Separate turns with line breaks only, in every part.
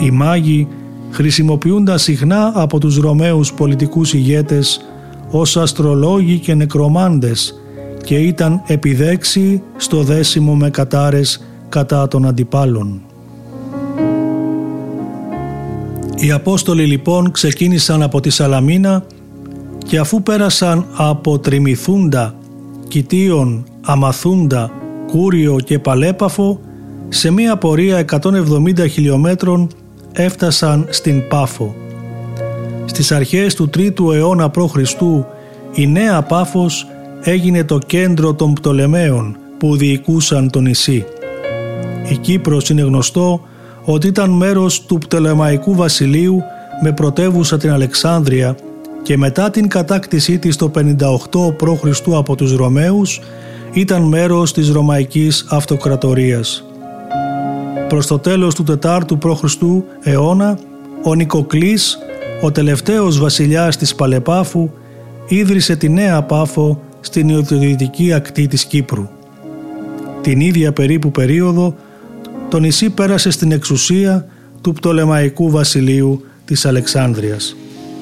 Οι μάγοι χρησιμοποιούνταν συχνά από τους Ρωμαίους πολιτικούς ηγέτες ως αστρολόγοι και νεκρομάντες και ήταν επιδέξιοι στο δέσιμο με κατάρες κατά των αντιπάλων. Οι Απόστολοι λοιπόν ξεκίνησαν από τη Σαλαμίνα και αφού πέρασαν από Τριμηθούντα, Κιτίον, Αμαθούντα, Κούριο και Παλέπαφο, σε μία πορεία 170 χιλιόμετρων έφτασαν στην Πάφο. Στις αρχές του 3ου αιώνα π.Χ. η Νέα Πάφος έγινε το κέντρο των Πτολεμαίων που διοικούσαν το νησί. Η Κύπρος είναι γνωστό ότι ήταν μέρος του Πτολεμαϊκού βασιλείου με πρωτεύουσα την Αλεξάνδρεια και μετά την κατάκτησή της το 58 π.Χ. από τους Ρωμαίους ήταν μέρος της Ρωμαϊκής Αυτοκρατορίας. Προς το τέλος του 4ου π.Χ. αιώνα, ο Νικοκλής, ο τελευταίος βασιλιάς της Παλεπάφου, ίδρυσε τη Νέα Πάφο στην νοτιοδυτική ακτή της Κύπρου. Την ίδια περίπου περίοδο, το νησί πέρασε στην εξουσία του Πτολεμαϊκού βασιλείου της Αλεξάνδρειας.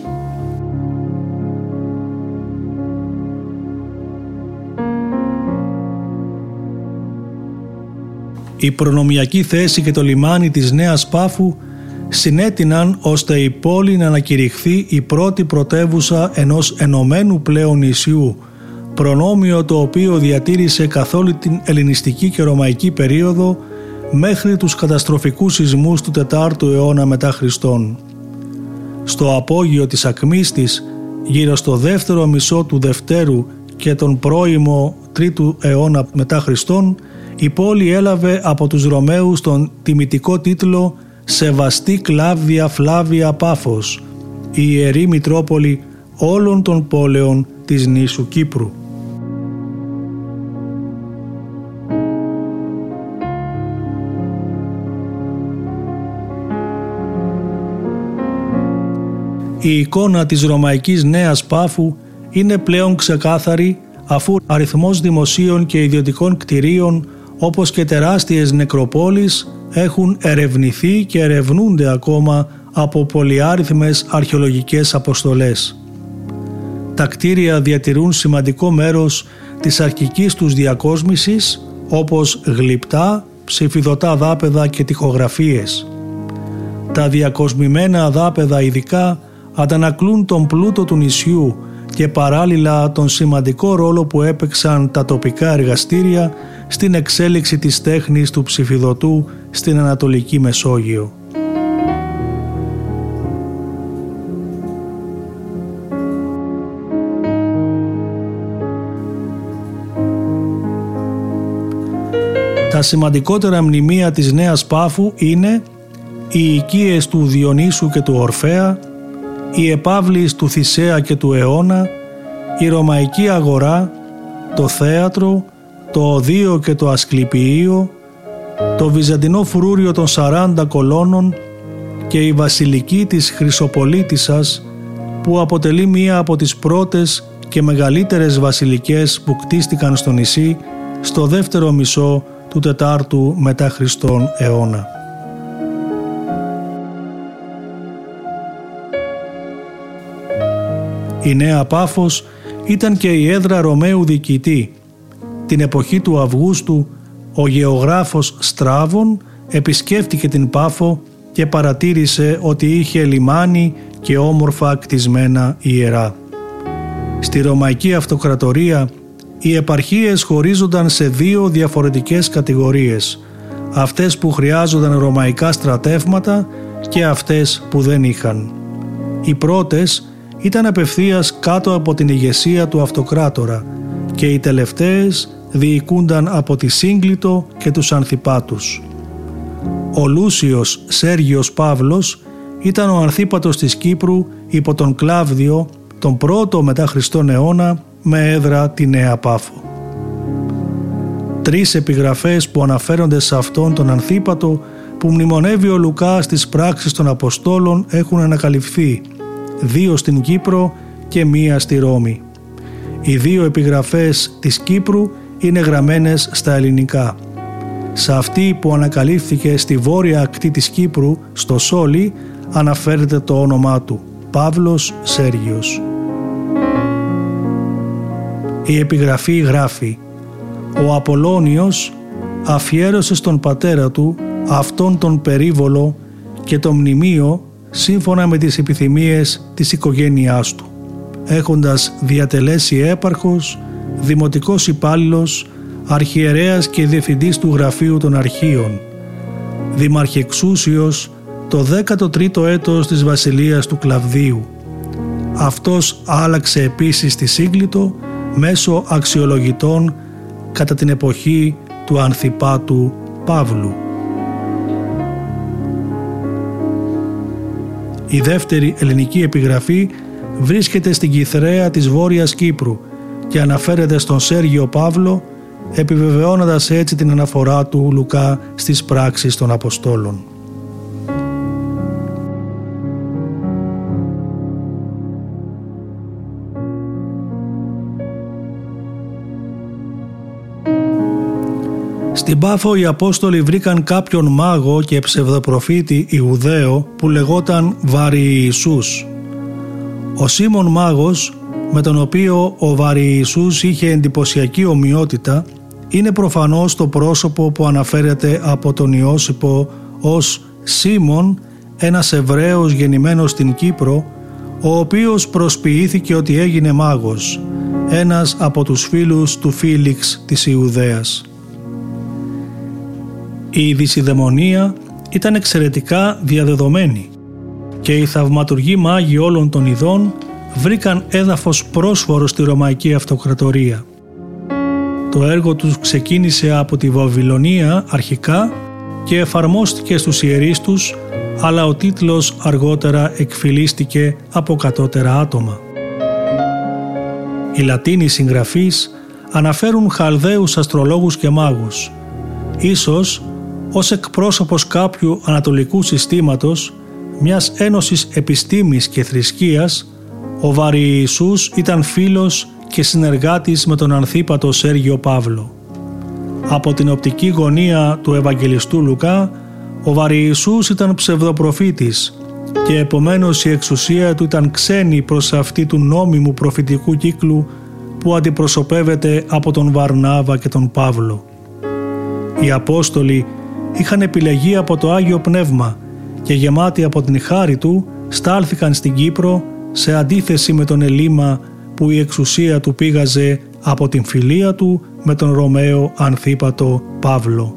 Η προνομιακή θέση και το λιμάνι της Νέας Πάφου συνέτειναν ώστε η πόλη να ανακηρυχθεί η πρώτη πρωτεύουσα ενός ενωμένου πλέον νησιού, προνόμιο το οποίο διατήρησε καθ' όλη την ελληνιστική και ρωμαϊκή περίοδο μέχρι τους καταστροφικούς σεισμούς του 4ου αιώνα μετά Χριστόν. Στο απόγειο της ακμής της, γύρω στο δεύτερο μισό του Δευτέρου και τον πρώιμο 3ου αιώνα μετά Χριστόν, η πόλη έλαβε από τους Ρωμαίους τον τιμητικό τίτλο «Σεβαστή Κλάβδια Φλάβια Πάφος», η Ιερή Μητρόπολη όλων των πόλεων της νήσου Κύπρου. Η εικόνα της Ρωμαϊκής Νέας Πάφου είναι πλέον ξεκάθαρη αφού αριθμός δημοσίων και ιδιωτικών κτηρίων όπως και τεράστιες νεκροπόλεις έχουν ερευνηθεί και ερευνούνται ακόμα από πολυάριθμες αρχαιολογικές αποστολές. Τα κτίρια διατηρούν σημαντικό μέρος της αρχικής τους διακόσμησης όπως γλυπτά, ψηφιδωτά δάπεδα και τοιχογραφίες. Τα διακοσμημένα δάπεδα ειδικά αντανακλούν τον πλούτο του νησιού και παράλληλα τον σημαντικό ρόλο που έπαιξαν τα τοπικά εργαστήρια στην εξέλιξη της τέχνης του ψηφιδωτού στην Ανατολική Μεσόγειο. Τα σημαντικότερα μνημεία της Νέας Πάφου είναι οι οικίες του Διονύσου και του Ορφέα, οι επαύλεις του Θησέα και του Αιώνα, η Ρωμαϊκή Αγορά, το θέατρο, το οδείο και το ασκληπιείο, το βυζαντινό φρούριο των 40 κολόνων και η βασιλική της Χρυσοπολίτισσας που αποτελεί μία από τις πρώτες και μεγαλύτερες βασιλικές που κτίστηκαν στο νησί στο δεύτερο μισό του 4ου μετά Χριστόν αιώνα. Η Νέα Πάφος ήταν και η έδρα Ρωμαίου διοικητή. Την εποχή του Αυγούστου, ο γεωγράφος Στράβων επισκέφτηκε την Πάφο και παρατήρησε ότι είχε λιμάνι και όμορφα κτισμένα ιερά. Στη Ρωμαϊκή Αυτοκρατορία, οι επαρχίες χωρίζονταν σε δύο διαφορετικές κατηγορίες, αυτές που χρειάζονταν ρωμαϊκά στρατεύματα και αυτές που δεν είχαν. Οι πρώτες ήταν απευθείας κάτω από την ηγεσία του αυτοκράτορα και οι τελευταίες διοικούνταν από τη Σύγκλιτο και τους Ανθιπάτους. Ο Λούσιος Σέργιος Παύλος ήταν ο ανθίπατος της Κύπρου υπό τον Κλάβδιο τον πρώτο μετά Χριστόν αιώνα με έδρα τη Νέα Πάφο. 3 επιγραφές που αναφέρονται σε αυτόν τον ανθίπατο που μνημονεύει ο Λουκάς στις πράξεις των Αποστόλων έχουν ανακαλυφθεί, 2 στην Κύπρο και 1 στη Ρώμη. Οι 2 επιγραφές της Κύπρου είναι γραμμένες στα ελληνικά. σε αυτή που ανακαλύφθηκε στη βόρεια ακτή της Κύπρου, στο Σόλι, αναφέρεται το όνομά του, Παύλος Σέργιος. Η επιγραφή γράφει: «Ο Απολώνιος αφιέρωσε στον πατέρα του αυτόν τον περίβολο και το μνημείο σύμφωνα με τις επιθυμίες της οικογένειάς του, έχοντας διατελέσει έπαρχος, δημοτικός υπάλληλος, αρχιερέας και διευθυντής του Γραφείου των Αρχείων, δημαρχεξούσιος το 13ο έτος της βασιλείας του Κλαβδίου. Αυτός άλλαξε επίσης τη Σύγκλιτο μέσω αξιολογητών κατά την εποχή του Ανθιπάτου Παύλου». Η δεύτερη ελληνική επιγραφή βρίσκεται στην Κιθραία της Βόρειας Κύπρου και αναφέρεται στον Σέργιο Παύλο, επιβεβαιώνοντας έτσι την αναφορά του Λουκά στις πράξεις των Αποστόλων. Στην Πάφο οι Απόστολοι βρήκαν κάποιον μάγο και ψευδοπροφήτη Ιουδαίο που λεγόταν Βαριησούς. Ο Σίμων Μάγος, με τον οποίο ο Βαριησούς είχε εντυπωσιακή ομοιότητα, είναι προφανώς το πρόσωπο που αναφέρεται από τον Ιώσυπο ως Σίμων, ένας Εβραίος γεννημένος στην Κύπρο, ο οποίος προσποιήθηκε ότι έγινε μάγος, ένας από τους φίλους του Φίλιξ της Ιουδαίας. Η δυσιδαιμονία ήταν εξαιρετικά διαδεδομένη και οι θαυματουργοί μάγοι όλων των ειδών βρήκαν έδαφος πρόσφορο στη Ρωμαϊκή Αυτοκρατορία. Το έργο τους ξεκίνησε από τη Βαβυλωνία αρχικά και εφαρμόστηκε στους ιερείς τους, αλλά ο τίτλος αργότερα εκφυλίστηκε από κατώτερα άτομα. Οι Λατίνοι συγγραφείς αναφέρουν Χαλδαίους αστρολόγους και μάγους. Ίσως ως εκπρόσωπος κάποιου ανατολικού συστήματος, μιας ένωσης επιστήμης και θρησκείας, ο Βαριησούς ήταν φίλος και συνεργάτης με τον Ανθίπατο Σέργιο Παύλο. Από την οπτική γωνία του Ευαγγελιστού Λουκά, ο Βαριησούς ήταν ψευδοπροφήτης και επομένως η εξουσία του ήταν ξένη προς αυτή του νόμιμου προφητικού κύκλου που αντιπροσωπεύεται από τον Βαρνάβα και τον Παύλο. Οι Απόστολοι είχαν επιλεγεί από το Άγιο Πνεύμα και γεμάτοι από την χάρη του στάλθηκαν στην Κύπρο, σε αντίθεση με τον Ελίμα που η εξουσία του πήγαζε από την φιλία του με τον Ρωμαίο Ανθίπατο Παύλο.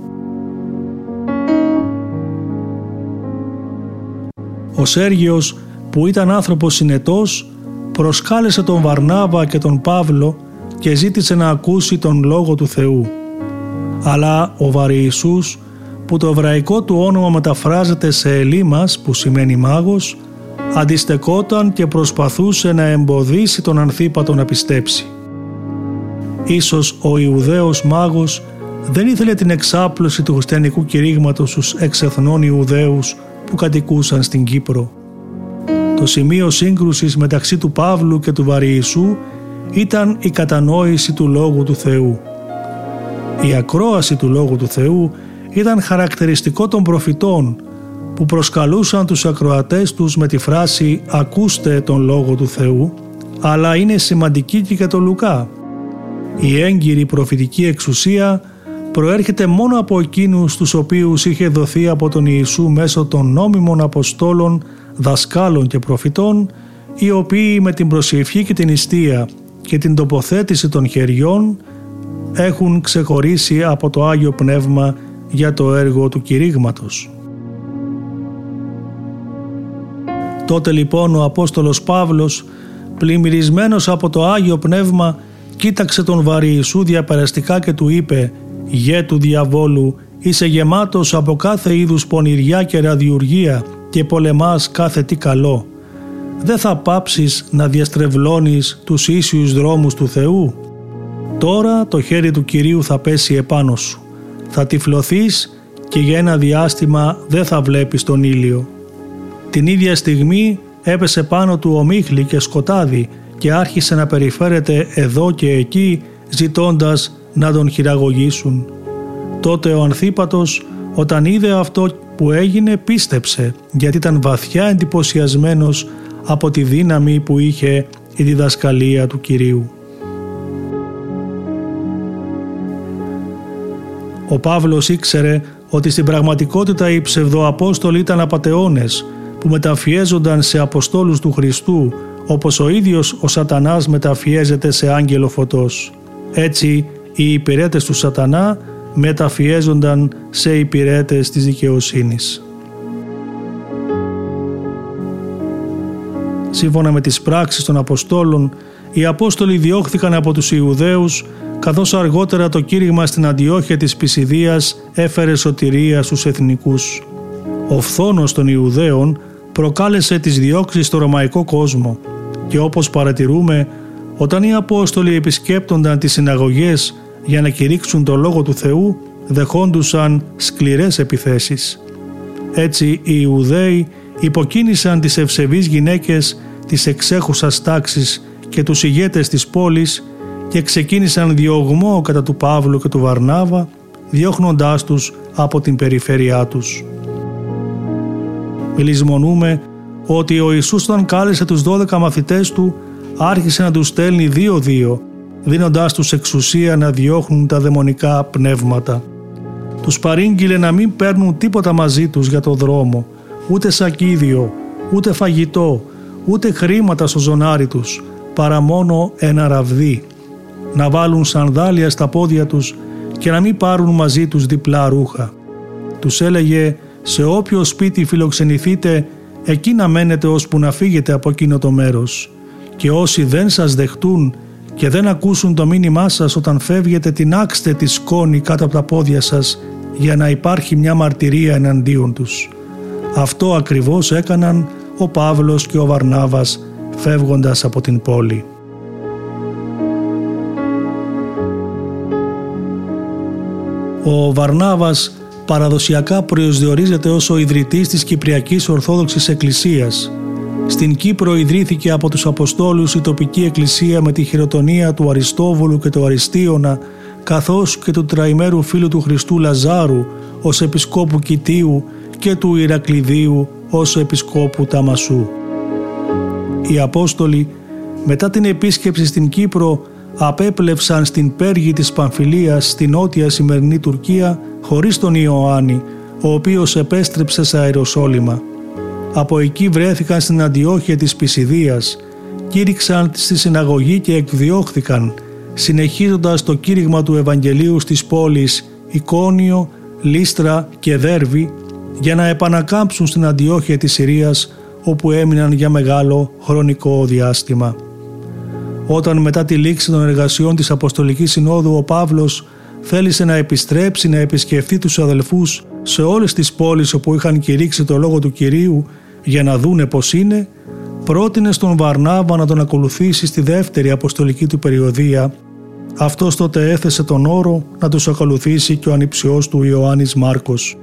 Ο Σέργιος, που ήταν άνθρωπος συνετός, προσκάλεσε τον Βαρνάβα και τον Παύλο και ζήτησε να ακούσει τον Λόγο του Θεού. Αλλά ο Βαριησούς, που το εβραϊκό του όνομα μεταφράζεται σε Ελίμας, που σημαίνει μάγος, αντιστεκόταν και προσπαθούσε να εμποδίσει τον Ανθίπατο να πιστέψει. Ίσως ο Ιουδαίος μάγος δεν ήθελε την εξάπλωση του χριστιανικού κηρύγματος στους εξεθνών Ιουδαίους που κατοικούσαν στην Κύπρο. Το σημείο σύγκρουσης μεταξύ του Παύλου και του Βαριησού ήταν η κατανόηση του Λόγου του Θεού. Η ακρόαση του Λόγου του Θεού ήταν χαρακτηριστικό των προφητών που προσκαλούσαν τους ακροατές τους με τη φράση «Ακούστε τον Λόγο του Θεού», αλλά είναι σημαντική και για τον Λουκά. Η έγκυρη προφητική εξουσία προέρχεται μόνο από εκείνους τους οποίους είχε δοθεί από τον Ιησού μέσω των νόμιμων Αποστόλων, δασκάλων και προφητών, οι οποίοι με την προσευχή και την νηστεία και την τοποθέτηση των χεριών έχουν ξεχωρίσει από το Άγιο Πνεύμα για το έργο του κηρύγματος. Τότε λοιπόν ο Απόστολος Παύλος, πλημμυρισμένος από το Άγιο Πνεύμα, κοίταξε τον Βαριησού διαπεραστικά και του είπε «Γε του διαβόλου, είσαι γεμάτος από κάθε είδους πονηριά και ραδιουργία και πολεμάς κάθε τι καλό. Δεν θα πάψεις να διαστρεβλώνεις τους ίσιους δρόμους του Θεού? Τώρα το χέρι του Κυρίου θα πέσει επάνω σου. Θα τυφλωθείς και για ένα διάστημα δεν θα βλέπεις τον ήλιο». Την ίδια στιγμή έπεσε πάνω του ομίχλη και σκοτάδι και άρχισε να περιφέρεται εδώ και εκεί ζητώντας να τον χειραγωγήσουν. Τότε ο Ανθίπατος, όταν είδε αυτό που έγινε, πίστεψε, γιατί ήταν βαθιά εντυπωσιασμένος από τη δύναμη που είχε η διδασκαλία του Κυρίου. Ο Παύλος ήξερε ότι στην πραγματικότητα οι ψευδοαπόστολοι ήταν απατεώνες που μεταφιέζονταν σε αποστόλους του Χριστού, όπως ο ίδιος ο Σατανάς μεταφιέζεται σε άγγελο φωτός. Έτσι οι υπηρέτες του Σατανά μεταφιέζονταν σε υπηρέτες της δικαιοσύνης. Σύμφωνα με τις πράξεις των Αποστόλων, οι Απόστολοι διώχθηκαν από τους Ιουδαίους, καθώς αργότερα το κήρυγμα στην Αντιόχεια της Πισιδίας έφερε σωτηρία στους εθνικούς. Ο φθόνος των Ιουδαίων προκάλεσε τις διώξεις στο ρωμαϊκό κόσμο και όπως παρατηρούμε, όταν οι Απόστολοι επισκέπτονταν τις συναγωγές για να κηρύξουν το Λόγο του Θεού, δεχόντουσαν σκληρές επιθέσεις. Έτσι οι Ιουδαίοι υποκίνησαν τις ευσεβείς γυναίκες της εξέχουσας τάξης και τους ηγέτες της πόλης και ξεκίνησαν διωγμό κατά του Παύλου και του Βαρνάβα, διώχνοντάς τους από την περιφέρειά τους. Λησμονούμε ότι ο Ιησούς, όταν κάλεσε τους 12 μαθητές του, άρχισε να τους στέλνει 2-2, δίνοντάς τους εξουσία να διώχνουν τα δαιμονικά πνεύματα. Τους παρήγγειλε να μην παίρνουν τίποτα μαζί τους για το δρόμο, ούτε σακίδιο, ούτε φαγητό, ούτε χρήματα στο ζωνάρι τους, παρά μόνο ένα ραβδί. Να βάλουν σανδάλια στα πόδια τους και να μην πάρουν μαζί τους διπλά ρούχα. Τους έλεγε, σε όποιο σπίτι φιλοξενηθείτε, εκεί να μένετε ώσπου να φύγετε από εκείνο το μέρος. Και όσοι δεν σας δεχτούν και δεν ακούσουν το μήνυμά σας όταν φεύγετε, τινάξτε τη σκόνη κάτω από τα πόδια σας για να υπάρχει μια μαρτυρία εναντίον τους. Αυτό ακριβώς έκαναν ο Παύλος και ο Βαρνάβας φεύγοντας από την πόλη. Ο Βαρνάβας παραδοσιακά προσδιορίζεται ως ο ιδρυτής της Κυπριακής Ορθόδοξης Εκκλησίας. Στην Κύπρο ιδρύθηκε από τους Αποστόλους η τοπική εκκλησία με τη χειροτονία του Αριστόβουλου και του Αριστίωνα, καθώς και του τραϊμέρου φίλου του Χριστού Λαζάρου ως επισκόπου Κιτίου και του Ηρακλειδίου ως επισκόπου Ταμασού. Οι Απόστολοι μετά την επίσκεψη στην Κύπρο απέπλευσαν στην Πέργη της Παμφιλίας στη νότια σημερινή Τουρκία χωρίς τον Ιωάννη, ο οποίος επέστρεψε σε Ιεροσόλυμα. Από εκεί βρέθηκαν στην Αντιόχεια της Πισιδίας, κήρυξαν στη συναγωγή και εκδιώχθηκαν, συνεχίζοντας το κήρυγμα του Ευαγγελίου στις πόλεις Εικόνιο, Λίστρα και Δέρβη, για να επανακάμψουν στην Αντιόχεια της Συρίας, όπου έμειναν για μεγάλο χρονικό διάστημα. Όταν μετά τη λήξη των εργασιών της Αποστολικής Συνόδου ο Παύλος θέλησε να επιστρέψει να επισκεφθεί τους αδελφούς σε όλες τις πόλεις όπου είχαν κηρύξει το Λόγο του Κυρίου για να δούνε πως είναι, πρότεινε στον Βαρνάβα να τον ακολουθήσει στη δεύτερη αποστολική του περιοδεία. Αυτός τότε έθεσε τον όρο να τους ακολουθήσει και ο ανιψιός του Ιωάννης Μάρκος.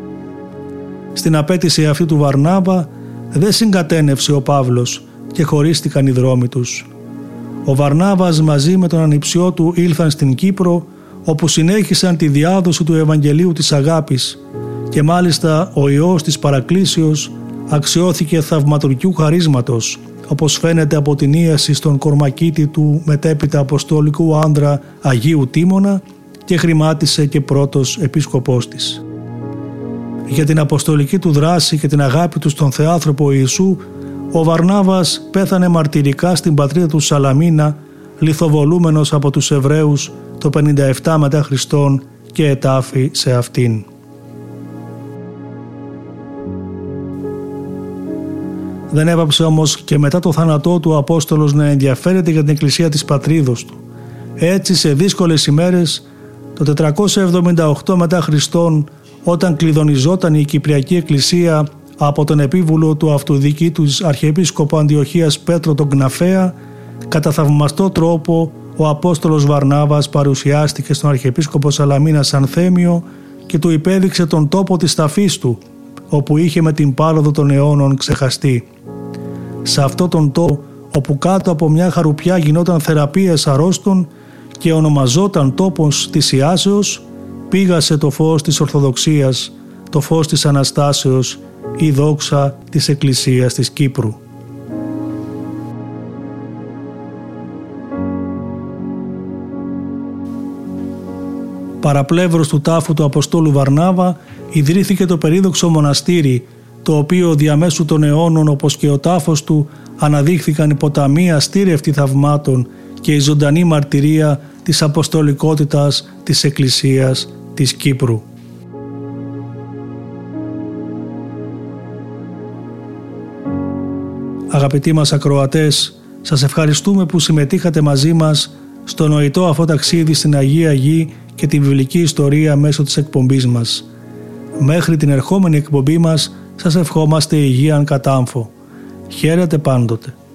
Στην απέτηση αυτή του Βαρνάβα δεν συγκατένευσε ο Παύλος και χωρίστηκαν οι δρόμοι τους. Ο Βαρνάβας μαζί με τον ανιψιό του ήλθαν στην Κύπρο, όπου συνέχισαν τη διάδοση του Ευαγγελίου της αγάπης και μάλιστα ο ιός της παρακλήσεως αξιώθηκε θαυματουργικού χαρίσματος, όπως φαίνεται από την ίαση στον κορμακίτη του μετέπειτα αποστολικού άνδρα Αγίου Τίμωνα και χρημάτισε και πρώτος επίσκοπός της. Για την αποστολική του δράση και την αγάπη του στον Θεάνθρωπο Ιησού, ο Βαρνάβας πέθανε μαρτυρικά στην πατρίδα του Σαλαμίνα, λιθοβολούμενος από τους Εβραίους το 57 μετά Χριστόν και ετάφη σε αυτήν. Δεν έπαψε όμως και μετά το θάνατό του ο Απόστολος να ενδιαφέρεται για την εκκλησία της πατρίδος του. Έτσι σε δύσκολες ημέρες, το 478 μετά Χριστόν, όταν κλειδονιζόταν η Κυπριακή Εκκλησία από τον επίβουλο του αυτοδιοικήτου Αρχιεπίσκοπο Αντιοχίας Πέτρο τον Κναφαία, κατά θαυμαστό τρόπο ο Απόστολος Βαρνάβας παρουσιάστηκε στον Αρχιεπίσκοπο Σαλαμίνας Ανθέμιο και του υπέδειξε τον τόπο της ταφής του, όπου είχε με την πάροδο των αιώνων ξεχαστεί. Σε αυτό τον τόπο, όπου κάτω από μια χαρουπιά γινόταν θεραπείες αρρώστων και ονομαζόταν τόπος της Ιάσεως, πήγασε το φως της Ορθοδοξίας, το φως της Αναστάσεως, η δόξα της Εκκλησίας της Κύπρου. Παραπλεύρος του τάφου του Αποστόλου Βαρνάβα ιδρύθηκε το περίδοξο μοναστήρι, το οποίο διαμέσου των αιώνων, όπως και ο τάφος του, αναδείχθηκαν οι ποταμοί αστήρευτοι θαυμάτων και η ζωντανή μαρτυρία της αποστολικότητας της Εκκλησίας της Κύπρου. Αγαπητοί μας ακροατές, σας ευχαριστούμε που συμμετείχατε μαζί μας στο νοητό αυτό ταξίδι στην Αγία Γη και την βιβλική ιστορία μέσω της εκπομπής μας. Μέχρι την ερχόμενη εκπομπή μας σας ευχόμαστε υγείαν κατάμφο. Χαίρετε πάντοτε.